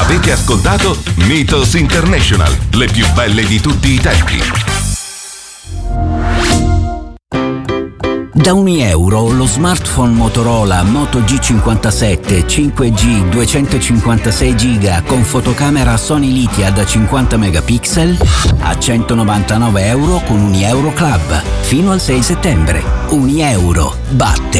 Avete ascoltato Mythos International, le più belle di tutti i tempi. Da €1 lo smartphone Motorola Moto G57 5G 256 GB con fotocamera Sony Lithia da 50 megapixel a €199 con Unieuro Club fino al 6 settembre. Unieuro batte